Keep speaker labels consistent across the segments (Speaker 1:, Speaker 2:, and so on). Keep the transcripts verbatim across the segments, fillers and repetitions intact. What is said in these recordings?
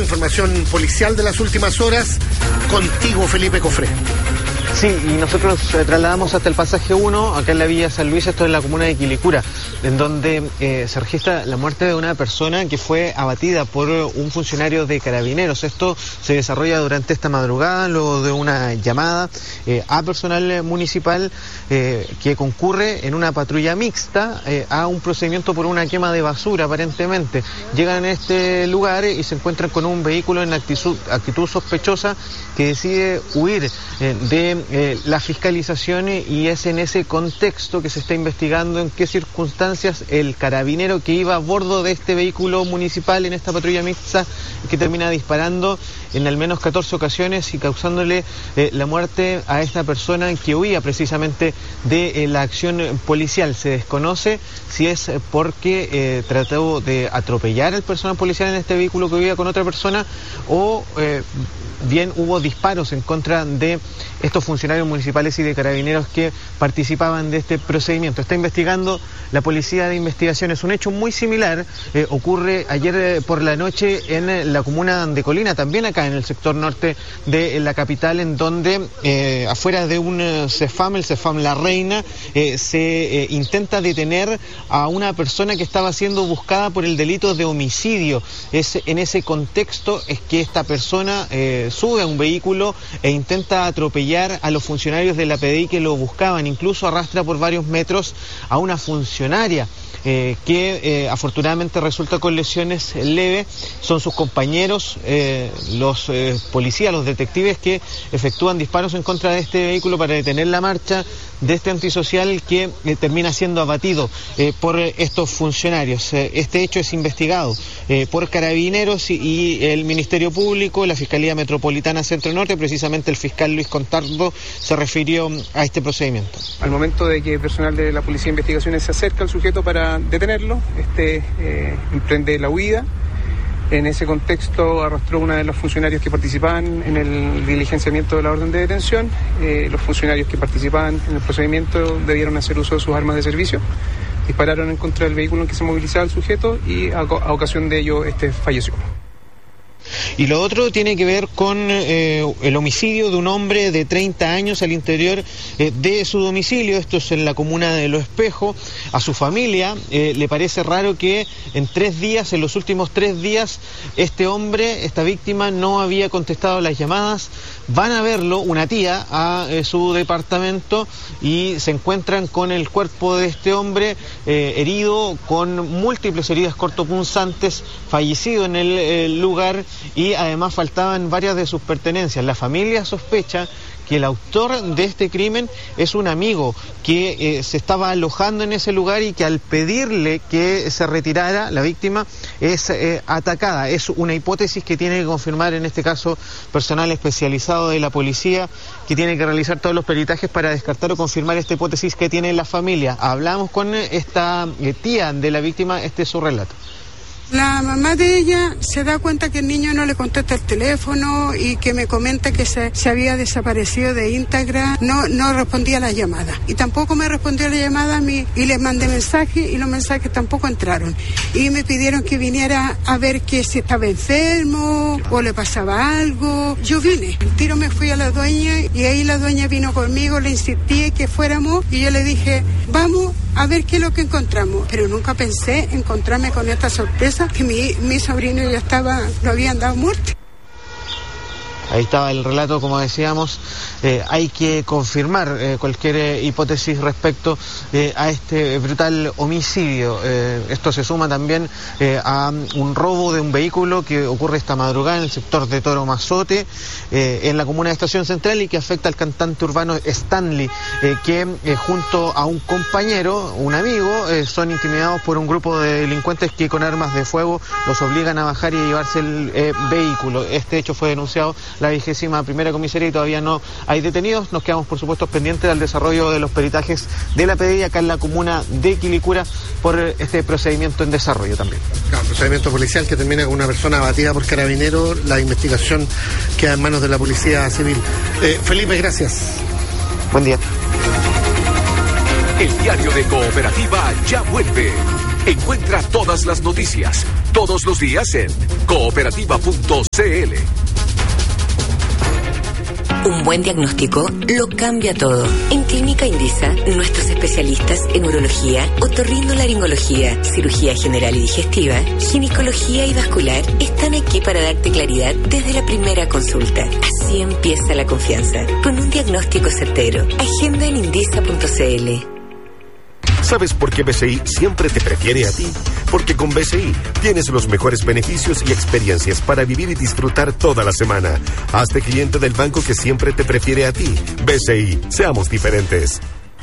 Speaker 1: información policial de las últimas horas. Contigo, Felipe Cofré.
Speaker 2: Sí, y nosotros eh, trasladamos hasta el pasaje uno, acá en la Villa San Luis, esto es la comuna de Quilicura, en donde eh, se registra la muerte de una persona que fue abatida por un funcionario de Carabineros. Esto se desarrolla durante esta madrugada, luego de una llamada eh, a personal municipal eh, que concurre en una patrulla mixta eh, a un procedimiento por una quema de basura, aparentemente. Llegan a este lugar y se encuentran con un vehículo en actitud, actitud sospechosa que decide huir eh, de Eh, la fiscalización, y es en ese contexto que se está investigando en qué circunstancias el carabinero que iba a bordo de este vehículo municipal en esta patrulla mixta, que termina disparando en al menos catorce ocasiones y causándole eh, la muerte a esta persona que huía precisamente de eh, la acción policial. Se desconoce si es porque eh, trató de atropellar al personal policial en este vehículo que huía con otra persona, o eh, bien hubo disparos en contra de estos funcionarios municipales y de Carabineros que participaban de este procedimiento. Está investigando la Policía de Investigaciones. Un hecho muy similar eh, ocurre ayer eh, por la noche en eh, la comuna de Colina, también acá en el sector norte de eh, la capital, en donde eh, afuera de un eh, CEFAM, el CEFAM La Reina, eh, se eh, intenta detener a una persona que estaba siendo buscada por el delito de homicidio. Es en ese contexto es que esta persona eh, sube a un vehículo e intenta atropellar a los funcionarios de la P D I que lo buscaban. Incluso arrastra por varios metros a una funcionaria eh, que eh, afortunadamente resulta con lesiones leves. Son sus compañeros, eh, los eh, policías, los detectives, que efectúan disparos en contra de este vehículo para detener la marcha de este antisocial que eh, termina siendo abatido eh, por eh, estos funcionarios. Eh, este hecho es investigado eh, por Carabineros y, y el Ministerio Público, la Fiscalía Metropolitana Centro Norte. Precisamente el fiscal Luis Contardo se refirió a este procedimiento.
Speaker 3: Al momento de que el personal de la Policía de Investigaciones se acerca al sujeto para detenerlo, este eh, emprende la huida. En ese contexto arrastró una de los funcionarios que participaban en el diligenciamiento de la orden de detención. Eh, los funcionarios que participaban en el procedimiento debieron hacer uso de sus armas de servicio. Dispararon en contra del vehículo en que se movilizaba el sujeto y a, a ocasión de ello este falleció.
Speaker 2: Y lo otro tiene que ver con eh, el homicidio de un hombre de treinta años al interior eh, de su domicilio. Esto es en la comuna de Lo Espejo. A su familia eh, le parece raro que en tres días, en los últimos tres días, este hombre, esta víctima, no había contestado las llamadas. Van a verlo, una tía, a eh, su departamento, y se encuentran con el cuerpo de este hombre eh, herido, con múltiples heridas cortopunzantes, fallecido en el, el lugar, y además faltaban varias de sus pertenencias. La familia sospecha que el autor de este crimen es un amigo que eh, se estaba alojando en ese lugar y que al pedirle que se retirara, la víctima es eh, atacada. Es una hipótesis que tiene que confirmar en este caso personal especializado de la policía, que tiene que realizar todos los peritajes para descartar o confirmar esta hipótesis que tiene la familia. Hablamos con esta eh, tía de la víctima, este es su relato.
Speaker 4: La mamá de ella se da cuenta que el niño no le contesta el teléfono y que me comenta que se, se había desaparecido de Instagram, no, no respondía a las llamadas. Y tampoco me respondió a la llamada a mí, y les mandé mensajes y los mensajes tampoco entraron. Y me pidieron que viniera a ver que si estaba enfermo o le pasaba algo. Yo vine, el tiro me fui a la dueña y ahí la dueña vino conmigo, le insistí que fuéramos y yo le dije, vamos a ver qué es lo que encontramos. Pero nunca pensé encontrarme con esta sorpresa que mi, mi sobrino ya estaba, lo habían dado muerte.
Speaker 2: Ahí estaba el relato, como decíamos. Eh, hay que confirmar eh, cualquier eh, hipótesis respecto eh, a este brutal homicidio. Eh, esto se suma también eh, a un robo de un vehículo que ocurre esta madrugada en el sector de Toro Mazote, eh, en la comuna de Estación Central, y que afecta al cantante urbano Stanley, eh, que eh, junto a un compañero, un amigo, eh, son intimidados por un grupo de delincuentes que con armas de fuego los obligan a bajar y a llevarse el eh, vehículo. Este hecho fue denunciado la vigésima primera comisaría y todavía no hay detenidos. Nos quedamos, por supuesto, pendientes del desarrollo de los peritajes de la P D I acá en la comuna de Quilicura por este procedimiento en desarrollo también.
Speaker 1: Claro, procedimiento policial que termina con una persona abatida por Carabineros. La investigación queda en manos de la Policía Civil. Eh, Felipe, gracias.
Speaker 2: Buen día.
Speaker 5: El diario de Cooperativa ya vuelve. Encuentra todas las noticias, Todos los días en cooperativa punto c l.
Speaker 6: Un buen diagnóstico lo cambia todo. En Clínica Indisa, nuestros especialistas en urología, otorrinolaringología, cirugía general y digestiva, ginecología y vascular están aquí para darte claridad desde la primera consulta. Así empieza la confianza, con un diagnóstico certero. Agenda en indisa punto c l.
Speaker 7: ¿Sabes por qué B C I siempre te prefiere a ti? Porque con B C I tienes los mejores beneficios y experiencias para vivir y disfrutar toda la semana. Hazte cliente del banco que siempre te prefiere a ti. B C I, seamos diferentes.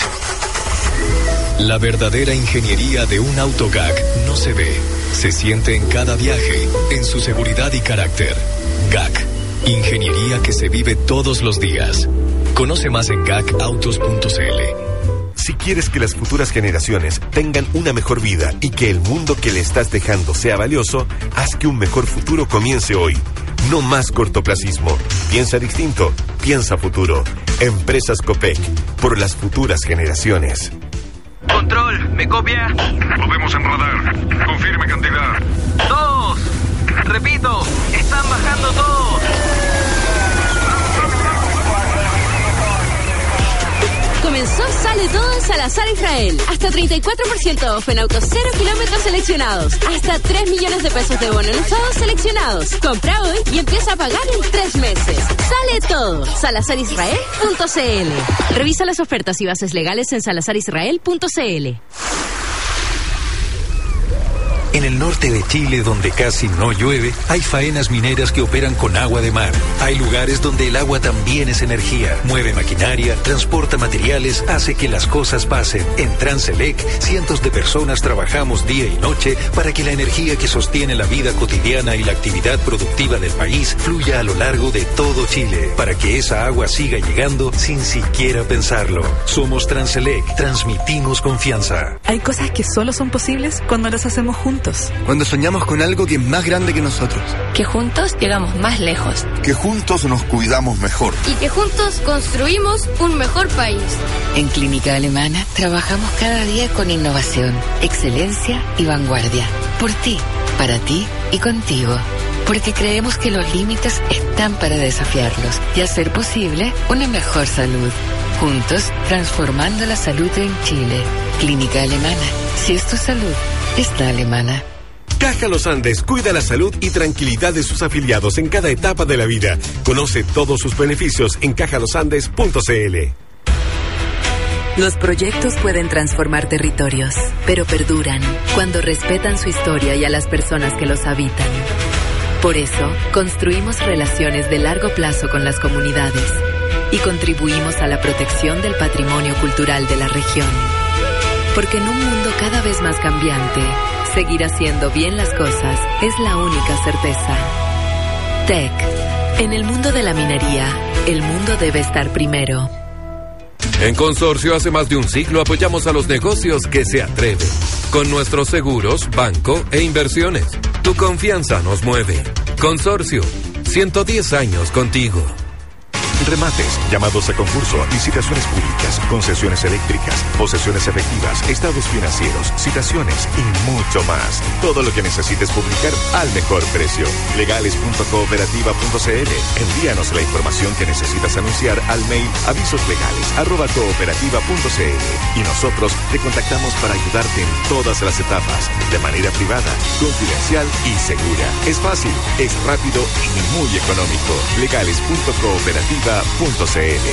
Speaker 8: La verdadera ingeniería de un auto G A C no se ve, se siente en cada viaje, en su seguridad y carácter. G A C, ingeniería que se vive todos los días. Conoce más en gacautos punto c l.
Speaker 7: Si quieres que las futuras generaciones tengan una mejor vida y que el mundo que le estás dejando sea valioso, haz que un mejor futuro comience hoy. No más cortoplacismo. Piensa distinto, piensa futuro. Empresas Copec, por las futuras generaciones.
Speaker 9: Control, ¿me copia?
Speaker 10: Lo vemos en radar. Confirme cantidad.
Speaker 9: Dos. Repito, están bajando todos.
Speaker 11: Comenzó Sale Todo en Salazar Israel. Hasta treinta y cuatro por ciento off en autos cero kilómetros seleccionados. Hasta tres millones de pesos de bono en usados seleccionados. Compra hoy y empieza a pagar en tres meses. Sale Todo. salazar israel punto c l. Revisa las ofertas y bases legales en salazar israel punto c l.
Speaker 12: En el norte de Chile, donde casi no llueve, hay faenas mineras que operan con agua de mar. Hay lugares donde el agua también es energía. Mueve maquinaria, transporta materiales, hace que las cosas pasen. En Transelec, cientos de personas trabajamos día y noche para que la energía que sostiene la vida cotidiana y la actividad productiva del país fluya a lo largo de todo Chile, para que esa agua siga llegando sin siquiera pensarlo. Somos Transelec, transmitimos confianza.
Speaker 13: Hay cosas que solo son posibles cuando las hacemos juntos.
Speaker 14: Cuando soñamos con algo que es más grande que nosotros.
Speaker 15: Que juntos llegamos más lejos.
Speaker 16: Que juntos nos cuidamos mejor.
Speaker 17: Y que juntos construimos un mejor país.
Speaker 6: En Clínica Alemana trabajamos cada día con innovación, excelencia y vanguardia. Por ti, para ti y contigo. Porque creemos que los límites están para desafiarlos y hacer posible una mejor salud. Juntos, transformando la salud en Chile. Clínica Alemana. Si es tu salud, es la alemana.
Speaker 7: Caja Los Andes cuida la salud y tranquilidad de sus afiliados en cada etapa de la vida. Conoce todos sus beneficios en caja los andes punto c l.
Speaker 18: Los proyectos pueden transformar territorios, pero perduran cuando respetan su historia y a las personas que los habitan. Por eso, construimos relaciones de largo plazo con las comunidades y contribuimos a la protección del patrimonio cultural de la región. Porque en un mundo cada vez más cambiante, seguir haciendo bien las cosas es la única certeza. T E C. En el mundo de la minería, el mundo debe estar primero.
Speaker 19: En Consorcio hace más de un siglo apoyamos a los negocios que se atreven. Con nuestros seguros, banco e inversiones. Tu confianza nos mueve. Consorcio, ciento diez años contigo.
Speaker 7: Remates, llamados a concurso, licitaciones públicas, concesiones eléctricas, posesiones efectivas, estados financieros, citaciones y mucho más. Todo lo que necesites publicar al mejor precio. legales punto cooperativa punto c l. Envíanos la información que necesitas anunciar al mail avisoslegales arroba cooperativa punto c l y nosotros te contactamos para ayudarte en todas las etapas, de manera privada, confidencial y segura. Es fácil, es rápido y muy económico. legales punto cooperativa punto c l.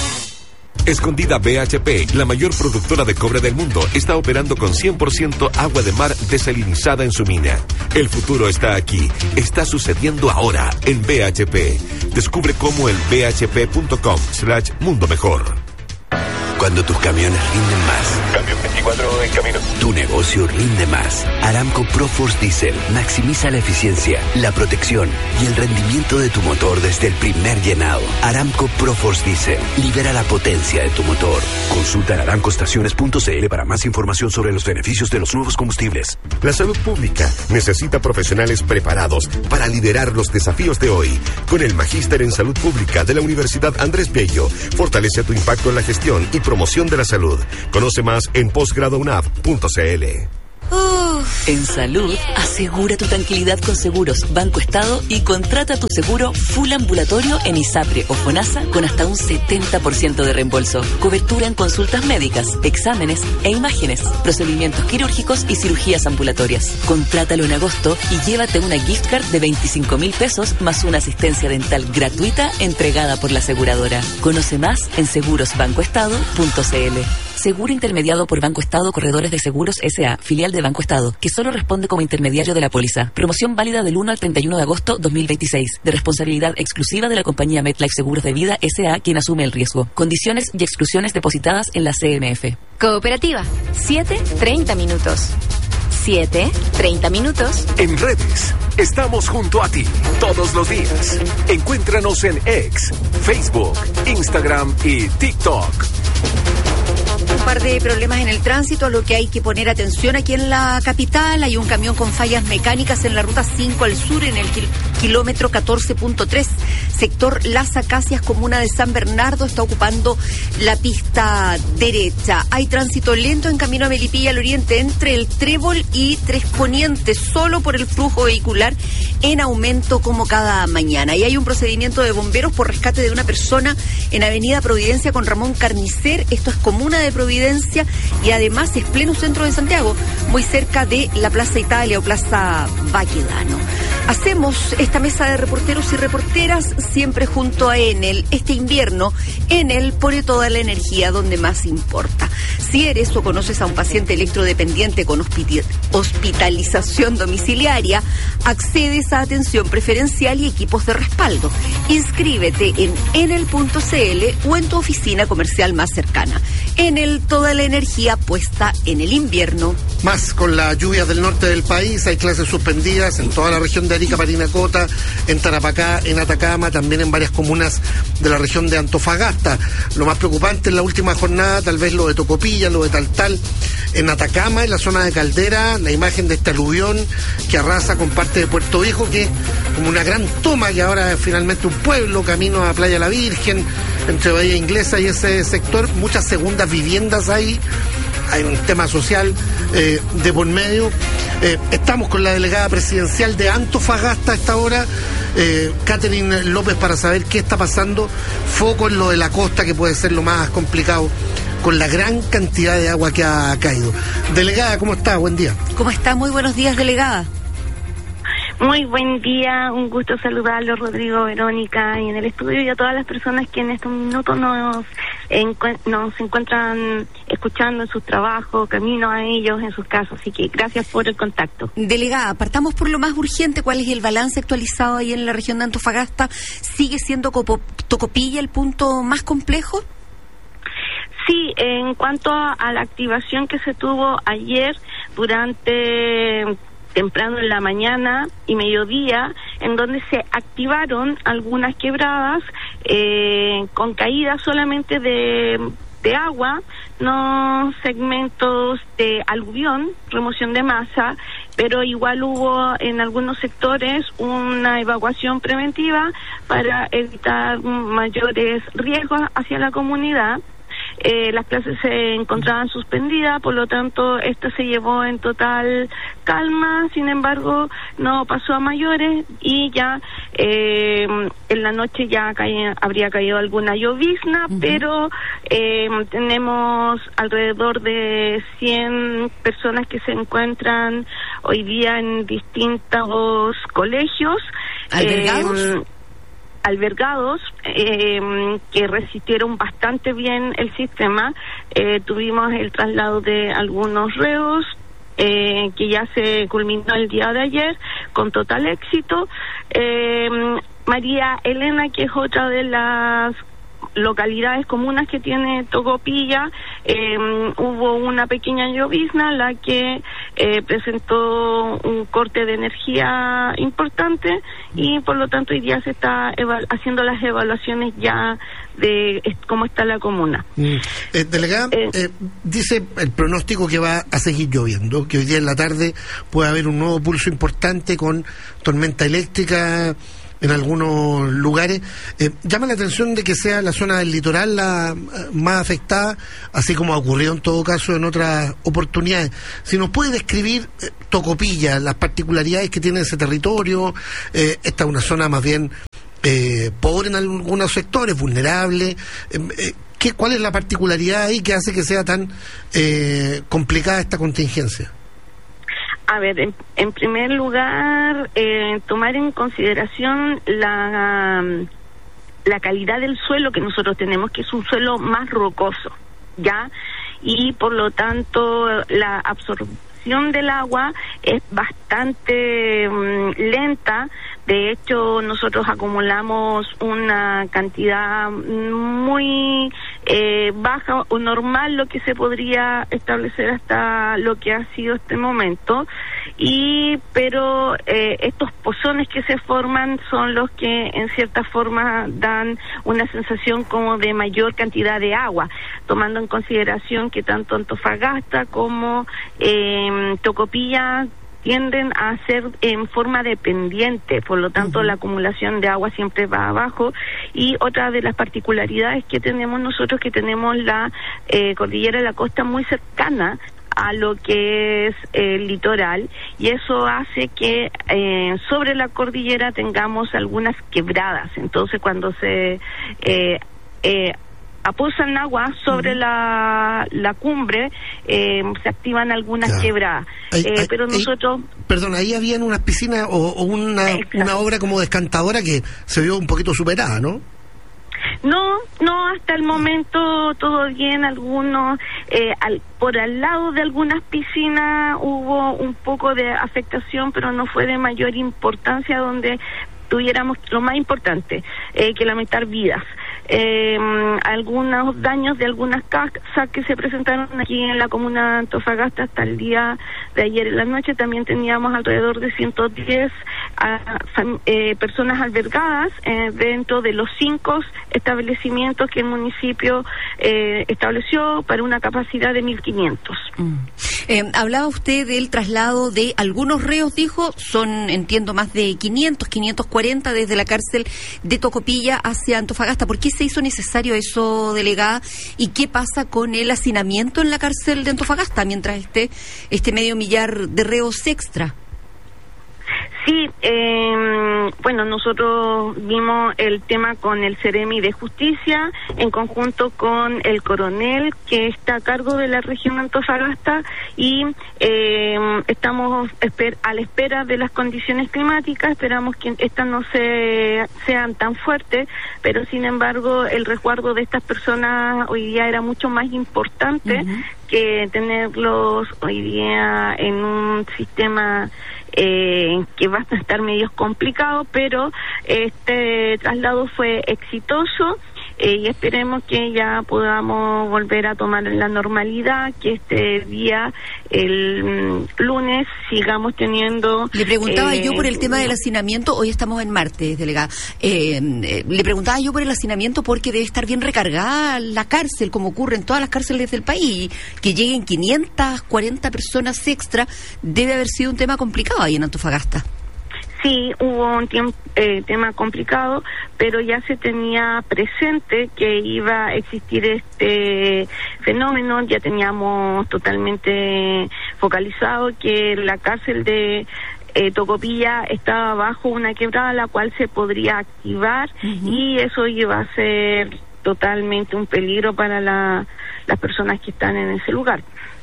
Speaker 7: Escondida B H P, la mayor productora de cobre del mundo, está operando con cien por ciento agua de mar desalinizada en su mina. El futuro está aquí, está sucediendo ahora en B H P. Descubre cómo en b h p punto com slash mundo mejor.
Speaker 20: Cuando tus camiones rinden más.
Speaker 10: Cambio veinticuatro en camino.
Speaker 20: Tu negocio rinde más. Aramco Proforce Diesel maximiza la eficiencia, la protección y el rendimiento de tu motor desde el primer llenado. Aramco Proforce Diesel libera la potencia de tu motor. Consulta en aramco estaciones punto c l para más información sobre los beneficios de los nuevos combustibles.
Speaker 7: La salud pública necesita profesionales preparados para liderar los desafíos de hoy. Con el Magíster en Salud Pública de la Universidad Andrés Bello, fortalece tu impacto en la gestión y promoción de la salud. Conoce más en posgrado u n a v punto c l.
Speaker 21: Uf. En salud, asegura tu tranquilidad con Seguros Banco Estado y contrata tu seguro full ambulatorio en ISAPRE o FONASA con hasta un setenta por ciento de reembolso. Cobertura en consultas médicas, exámenes e imágenes, procedimientos quirúrgicos y cirugías ambulatorias. Contrátalo en agosto y llévate una gift card de veinticinco mil pesos más una asistencia dental gratuita entregada por la aseguradora. Conoce más en seguros banco estado punto c l. Seguro intermediado por Banco Estado Corredores de Seguros S A, filial de Banco Estado, que solo responde como intermediario de la póliza. Promoción válida del uno al treinta y uno de agosto dos mil veintiséis, de responsabilidad exclusiva de la compañía MetLife Seguros de Vida S A, quien asume el riesgo. Condiciones y exclusiones depositadas en la C M F.
Speaker 11: Cooperativa, siete treinta minutos. siete treinta minutos.
Speaker 5: En redes, estamos junto a ti todos los días. Encuéntranos en X, Facebook, Instagram y TikTok.
Speaker 22: Un par de problemas en el tránsito a lo que hay que poner atención aquí en la capital. Hay un camión con fallas mecánicas en la ruta cinco al sur, en el kil- kilómetro catorce punto tres, sector Las Acacias, comuna de San Bernardo. Está ocupando la pista derecha. Hay tránsito lento en camino a Melipilla al oriente entre el Trébol y Tres Poniente, solo por el flujo vehicular en aumento como cada mañana. Y hay un procedimiento de bomberos por rescate de una persona en Avenida Providencia con Ramón Carnicer. Esto es comuna de Providencia y además es pleno centro de Santiago, muy cerca de la Plaza Italia o Plaza Baquedano. Hacemos esta mesa de reporteros y reporteras siempre junto a Enel. Este invierno, Enel pone toda la energía donde más importa. Si eres o conoces a un paciente electrodependiente con hospiti- hospitalización domiciliaria, accedes a atención preferencial y equipos de respaldo. Inscríbete en enel punto c l o en tu oficina comercial más cercana. Enel, toda la energía puesta en el invierno.
Speaker 1: Más con las lluvias del norte del país, hay clases suspendidas en toda la región de Arica, Parinacota, en Tarapacá, en Atacama, también en varias comunas de la región de Antofagasta. Lo más preocupante en la última jornada, tal vez lo de Tocopilla, lo de Taltal, en Atacama, en la zona de Caldera, la imagen de este aluvión que arrasa con parte de Puerto Viejo, que es como una gran toma, que ahora es finalmente un pueblo, camino a Playa La Virgen, entre Bahía Inglesa y ese sector, muchas segundas viviendas ahí. Hay un tema social eh, de por medio. Eh, estamos con la delegada presidencial de Antofagasta a esta hora, eh, Catherine López, para saber qué está pasando. Foco en lo de la costa, que puede ser lo más complicado, con la gran cantidad de agua que ha caído. Delegada, ¿cómo está? Buen día.
Speaker 22: ¿Cómo está? Muy buenos días, delegada.
Speaker 23: Muy buen día, un gusto saludarlos, Rodrigo, Verónica, y en el estudio, y a todas las personas que en estos minutos nos, encu- nos encuentran escuchando en sus trabajos, camino a ellos, en sus casas. Así que gracias por el contacto.
Speaker 22: Delegada, partamos por lo más urgente. ¿Cuál es el balance actualizado ahí en la región de Antofagasta? ¿Sigue siendo Copo- Tocopilla el punto más complejo?
Speaker 23: Sí, en cuanto a, a la activación que se tuvo ayer durante temprano en la mañana y mediodía, en donde se activaron algunas quebradas eh, con caída solamente de, de agua, no segmentos de aluvión, remoción de masa, pero igual hubo en algunos sectores una evacuación preventiva para evitar mayores riesgos hacia la comunidad. Eh, las clases se encontraban suspendidas, por lo tanto esto se llevó en total calma. Sin embargo, no pasó a mayores y ya eh, en la noche ya caía, habría caído alguna llovizna, uh-huh. pero eh, tenemos alrededor de cien personas que se encuentran hoy día en distintos colegios.
Speaker 22: ¿Albergados?
Speaker 23: Eh, albergados eh, que resistieron bastante bien el sistema. Eh, tuvimos el traslado de algunos reos eh, que ya se culminó el día de ayer con total éxito. Eh, María Elena, que es otra de las localidades comunas que tiene Tocopilla, eh, hubo una pequeña llovizna la que eh, presentó un corte de energía importante y por lo tanto hoy día se está eva- haciendo las evaluaciones ya de eh, cómo está la comuna.
Speaker 1: Mm. Eh, delegada, eh, eh, dice el pronóstico que va a seguir lloviendo, que hoy día en la tarde puede haber un nuevo pulso importante con tormenta eléctrica en algunos lugares. Eh, llama la atención de que sea la zona del litoral la eh, más afectada, así como ha ocurrido en todo caso en otras oportunidades. Si nos puede describir eh, Tocopilla, las particularidades que tiene ese territorio. Eh, esta es una zona más bien eh, pobre en algunos sectores, vulnerable. Eh, eh, ¿qué, ¿Cuál es la particularidad ahí que hace que sea tan eh, complicada esta contingencia?
Speaker 23: A ver, en, en primer lugar, eh, tomar en consideración la, la calidad del suelo que nosotros tenemos, que es un suelo más rocoso, ¿ya? Y por lo tanto, la absorción del agua es bastante um, lenta. De hecho, nosotros acumulamos una cantidad muy eh, baja o normal, lo que se podría establecer hasta lo que ha sido este momento. Y pero eh, estos pozones que se forman son los que en cierta forma dan una sensación como de mayor cantidad de agua, tomando en consideración que tanto Antofagasta como eh, Tocopilla tienden a ser en forma dependiente, por lo tanto uh-huh. la acumulación de agua siempre va abajo. Y otra de las particularidades que tenemos nosotros, que tenemos la eh, cordillera de la costa muy cercana a lo que es el litoral, y eso hace que eh, sobre la cordillera tengamos algunas quebradas. Entonces cuando se eh, eh, aposan agua sobre uh-huh. la, la cumbre, eh, se activan algunas claro. quebradas. Ay, eh, ay, pero nosotros...
Speaker 1: Ay, perdón, ahí habían unas piscinas o, o una, una obra como descantadora que se vio un poquito superada, ¿no?
Speaker 23: No, no, hasta el momento todo bien. Algunos, eh, al, por al lado de algunas piscinas hubo un poco de afectación, pero no fue de mayor importancia, donde tuviéramos lo más importante, eh, que lamentar vidas. Eh, algunos daños de algunas casas que se presentaron aquí en la comuna de Antofagasta hasta el día de ayer en la noche. También teníamos alrededor de ciento diez a, eh, personas albergadas eh, dentro de los cinco establecimientos que el municipio eh, estableció para una capacidad de mil quinientos.
Speaker 22: Mm. Eh, hablaba usted del traslado de algunos reos, dijo, son, entiendo, más de quinientos, quinientos cuarenta desde la cárcel de Tocopilla hacia Antofagasta. ¿Por qué se hizo necesario eso, delegada? ¿Y qué pasa con el hacinamiento en la cárcel de Antofagasta mientras esté este medio millar de reos extra?
Speaker 23: Sí, eh, bueno, nosotros vimos el tema con el Ceremi de Justicia, en conjunto con el coronel que está a cargo de la región Antofagasta, y eh, estamos esper- a la espera de las condiciones climáticas. Esperamos que estas no se, sean tan fuertes, pero sin embargo el resguardo de estas personas hoy día era mucho más importante uh-huh. que tenerlos hoy día en un sistema Eh, que va a estar medio complicado, pero este traslado fue exitoso eh, y esperemos que ya podamos volver a tomar la normalidad, que este día, el mm, lunes, sigamos teniendo...
Speaker 22: Le preguntaba eh, yo por el tema
Speaker 23: no.
Speaker 22: del hacinamiento, hoy estamos en martes, delegada, eh, eh, le preguntaba yo por el hacinamiento porque debe estar bien recargada la cárcel, como ocurre en todas las cárceles del país, que lleguen quinientas cuarenta personas extra, debe haber sido un tema complicado ahí en Antofagasta.
Speaker 23: Sí, hubo un tiempo, eh, tema complicado, pero ya se tenía presente que iba a existir este fenómeno. Ya teníamos totalmente focalizado que la cárcel de eh, Tocopilla estaba bajo una quebrada, la cual se podría activar, uh-huh. y eso iba a ser totalmente un peligro para la, las personas que están en ese lugar.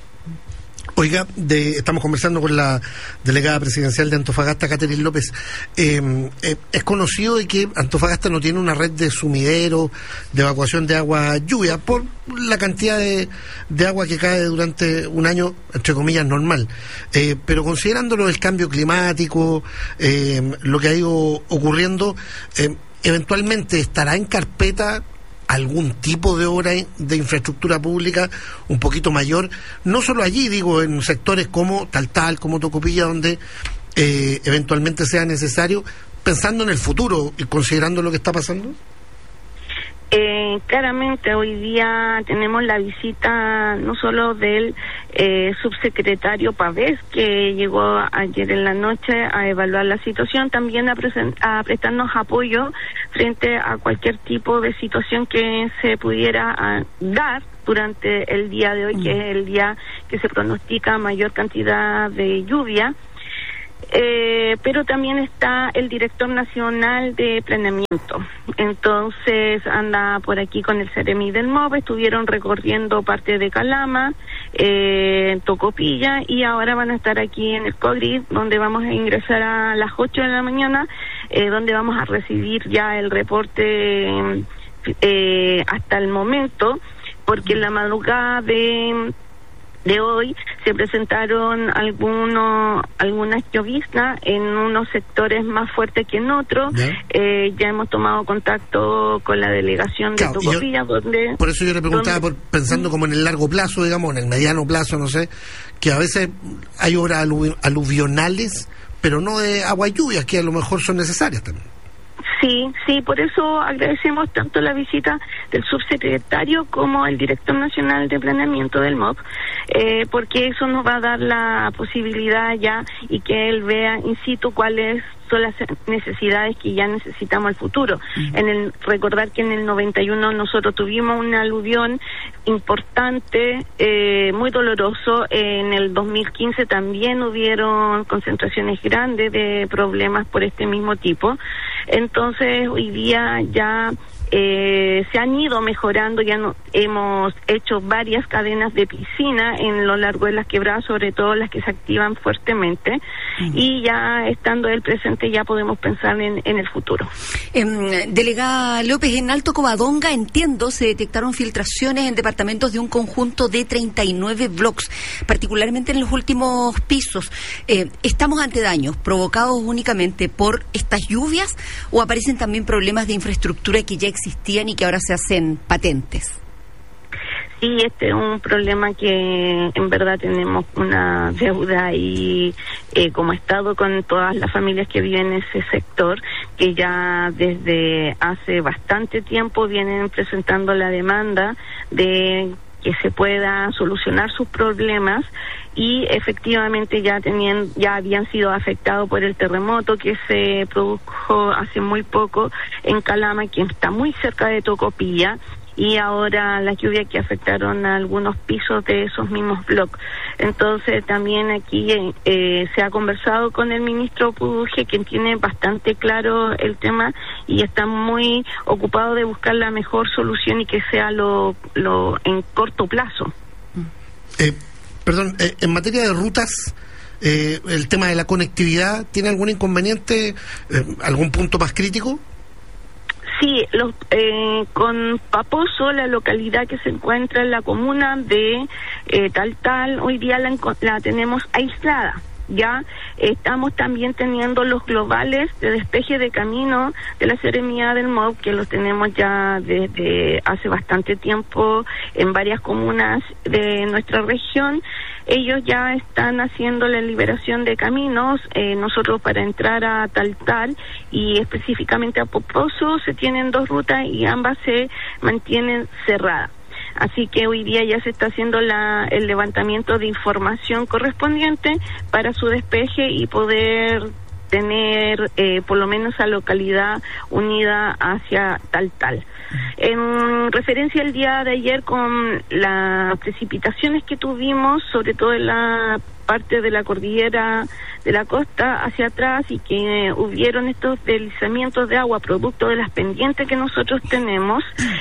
Speaker 1: Oiga, de, estamos conversando con la delegada presidencial de Antofagasta, Catherine López. Eh, eh, es conocido de que Antofagasta no tiene una red de sumidero, de evacuación de agua lluvia, por la cantidad de, de agua que cae durante un año, entre comillas, normal. Eh, pero considerándolo el cambio climático, eh, lo que ha ido ocurriendo, eh, eventualmente estará en carpeta algún tipo de obra de infraestructura pública un poquito mayor, no solo allí, digo, en sectores como Taltal, como Tocopilla, donde eh, eventualmente sea necesario, pensando en el futuro y considerando lo que está pasando.
Speaker 23: Eh, claramente hoy día tenemos la visita no solo del eh, subsecretario Pavés, que llegó ayer en la noche a evaluar la situación, también a, present- a prestarnos apoyo frente a cualquier tipo de situación que se pudiera a, dar durante el día de hoy, mm. que es el día que se pronostica mayor cantidad de lluvia. Eh, pero también está el director nacional de planeamiento, entonces anda por aquí con el Ceremi del M O V, estuvieron recorriendo parte de Calama, eh, Tocopilla, y ahora van a estar aquí en el COGRID, donde vamos a ingresar a las ocho de la mañana, eh, donde vamos a recibir ya el reporte eh, hasta el momento, porque en la madrugada de de hoy se presentaron algunos algunas lloviznas en unos sectores más fuertes que en otros. ¿Ya? Eh, ya hemos tomado contacto con la delegación claro, de Tocopilla, yo, donde...
Speaker 1: Por eso yo le preguntaba, donde, por, pensando como en el largo plazo, digamos, en el mediano plazo, no sé, que a veces hay obras alu- aluvionales, pero no de agua y lluvias, que a lo mejor son necesarias también.
Speaker 23: Sí, sí, por eso agradecemos tanto la visita del subsecretario como el director nacional de planeamiento del M O V, eh, porque eso nos va a dar la posibilidad ya y que él vea in situ cuáles son las necesidades que ya necesitamos al futuro. Uh-huh. En el recordar que en el noventa y uno nosotros tuvimos un aluvión importante, eh, muy doloroso. En el dos mil quince también hubieron concentraciones grandes de problemas por este mismo tipo. Entonces hoy día ya eh, se han ido mejorando, ya no, hemos hecho varias cadenas de piscina en lo largo de las quebradas, sobre todo las que se activan fuertemente, uh-huh. y ya estando el presente ya podemos pensar en, en el futuro.
Speaker 22: Eh, delegada López, en Alto Covadonga, entiendo, se detectaron filtraciones en departamentos de un conjunto de treinta y nueve blocks, particularmente en los últimos pisos. Eh, ¿Estamos ante daños provocados únicamente por estas lluvias o aparecen también problemas de infraestructura que ya existían y que ahora se hacen patentes?
Speaker 23: Sí, este es un problema que en verdad tenemos una deuda y eh, como Estado con todas las familias que viven en ese sector, que ya desde hace bastante tiempo vienen presentando la demanda de que se pueda solucionar sus problemas, y efectivamente ya tenían, ya habían sido afectados por el terremoto que se produjo hace muy poco en Calama, que está muy cerca de Tocopilla, y ahora las lluvias que afectaron a algunos pisos de esos mismos bloques. Entonces también aquí eh, se ha conversado con el ministro Puduje, quien tiene bastante claro el tema y está muy ocupado de buscar la mejor solución y que sea lo, lo en corto plazo.
Speaker 1: Eh, perdón, eh, en materia de rutas, eh, el tema de la conectividad, ¿tiene algún inconveniente, eh, algún punto más crítico?
Speaker 23: Sí, los, eh, con Paposo, la localidad que se encuentra en la comuna de eh, Tal Tal, hoy día la, la tenemos aislada. Ya estamos también teniendo los globales de despeje de camino de la Seremía del M O V, que los tenemos ya desde hace bastante tiempo en varias comunas de nuestra región. Ellos ya están haciendo la liberación de caminos. Eh, nosotros para entrar a Tal Tal y específicamente a Paposo se tienen dos rutas y ambas se mantienen cerradas. Así que hoy día ya se está haciendo la, el levantamiento de información correspondiente para su despeje y poder tener eh, por lo menos a localidad unida hacia Tal Tal. En referencia al día de ayer con las precipitaciones que tuvimos, sobre todo en la parte de la cordillera de la costa hacia atrás, y que hubieron estos deslizamientos de agua producto de las pendientes que nosotros tenemos,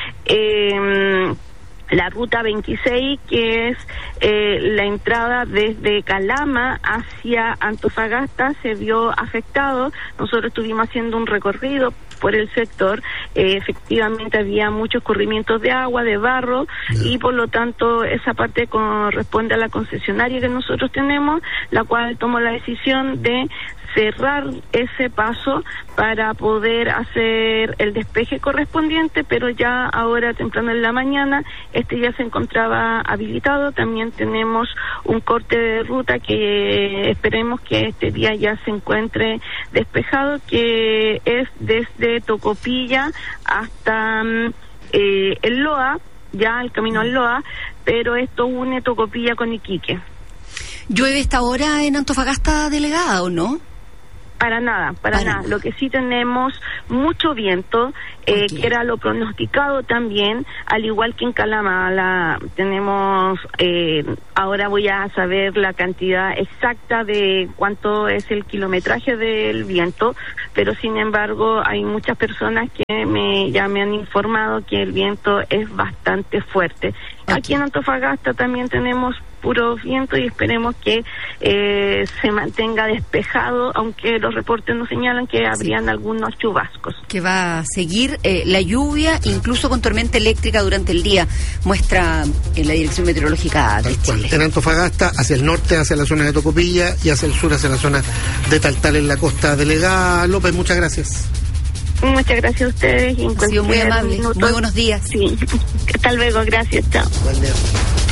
Speaker 23: eh, la ruta veintiséis, que es eh, la entrada desde Calama hacia Antofagasta, se vio afectado. Nosotros estuvimos haciendo un recorrido por el sector, eh, efectivamente había muchos corrimientos de agua, de barro, y por lo tanto esa parte corresponde a la concesionaria que nosotros tenemos, la cual tomó la decisión de cerrar ese paso para poder hacer el despeje correspondiente, pero ya ahora temprano en la mañana este ya se encontraba habilitado. También tenemos un corte de ruta que esperemos que este día ya se encuentre despejado, que es desde Tocopilla hasta eh, el Loa, ya el camino al Loa, pero esto une Tocopilla con Iquique.
Speaker 22: ¿Llueve esta hora en Antofagasta, delegada, o no?
Speaker 23: Para nada, para, para nada. nada. Lo que sí tenemos mucho viento, eh, okay. que era lo pronosticado también, al igual que en Calamala. Tenemos, eh, ahora voy a saber la cantidad exacta de cuánto es el kilometraje del viento, pero sin embargo hay muchas personas que me ya me han informado que el viento es bastante fuerte. Okay. Aquí en Antofagasta también tenemos puro viento y esperemos que eh, se mantenga despejado, aunque los reportes nos señalan que habrían sí. algunos chubascos.
Speaker 22: Que va a seguir eh, la lluvia, incluso con tormenta eléctrica durante el día, muestra en la Dirección Meteorológica de Chile.
Speaker 1: En Antofagasta, hacia el norte, hacia la zona de Tocopilla, y hacia el sur, hacia la zona de Taltal, en la costa. Delegada López, muchas gracias.
Speaker 23: Muchas gracias a ustedes.
Speaker 22: Ha sido muy amable. Minuto. Muy buenos días.
Speaker 23: Sí. Hasta luego. Gracias. Chao.
Speaker 1: Buen día.